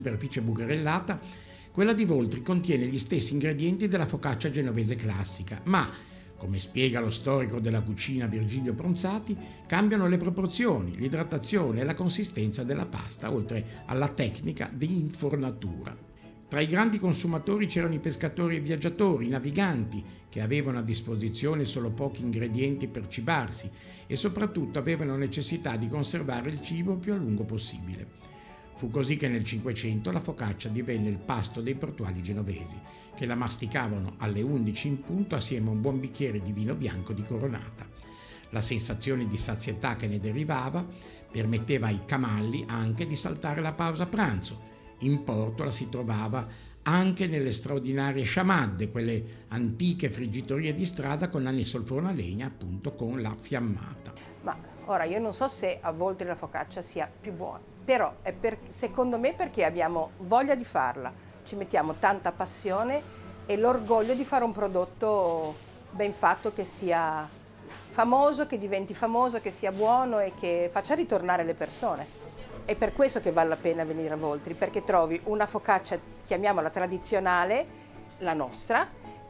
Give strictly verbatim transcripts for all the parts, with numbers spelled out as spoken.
superficie bucherellata, quella di Voltri contiene gli stessi ingredienti della focaccia genovese classica, ma, come spiega lo storico della cucina Virgilio Pronzati, cambiano le proporzioni, l'idratazione e la consistenza della pasta, oltre alla tecnica di infornatura. Tra i grandi consumatori c'erano i pescatori e i viaggiatori, i naviganti, che avevano a disposizione solo pochi ingredienti per cibarsi e soprattutto avevano necessità di conservare il cibo il più a lungo possibile. Fu così che nel Cinquecento la focaccia divenne il pasto dei portuali genovesi, che la masticavano alle undici in punto assieme a un buon bicchiere di vino bianco di Coronata. La sensazione di sazietà che ne derivava permetteva ai camalli anche di saltare la pausa pranzo. In porto la si trovava anche nelle straordinarie sciamadde, quelle antiche friggitorie di strada con annesso il forno a legna, appunto con la fiammata. Ma ora io non so se a Voltri la focaccia sia più buona, però è per, secondo me perché abbiamo voglia di farla, ci mettiamo tanta passione e l'orgoglio di fare un prodotto ben fatto, che sia famoso, che diventi famoso, che sia buono e che faccia ritornare le persone. È per questo che vale la pena venire a Voltri, perché trovi una focaccia, chiamiamola tradizionale, la nostra,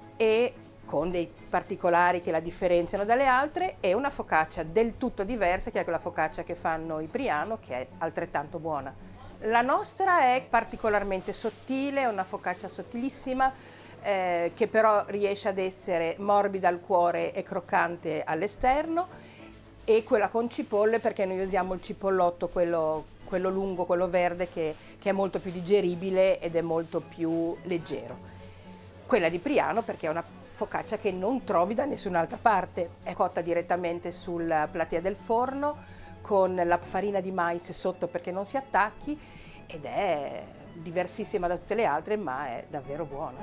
e con dei particolari che la differenziano dalle altre, e una focaccia del tutto diversa, che è quella focaccia che fanno i Priano, che è altrettanto buona. La nostra è particolarmente sottile, è una focaccia sottilissima, eh, che però riesce ad essere morbida al cuore e croccante all'esterno, e quella con cipolle, perché noi usiamo il cipollotto, quello, quello lungo, quello verde, che, che è molto più digeribile ed è molto più leggero. Quella di Priano perché è una focaccia che non trovi da nessun'altra parte, è cotta direttamente sulla platea del forno con la farina di mais sotto perché non si attacchi, ed è diversissima da tutte le altre, ma è davvero buona.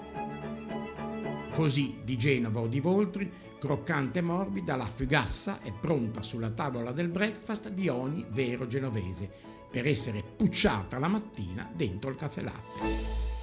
Così di Genova o di Voltri, croccante e morbida, la fugassa è pronta sulla tavola del breakfast di ogni vero genovese, per essere pucciata la mattina dentro il caffè latte.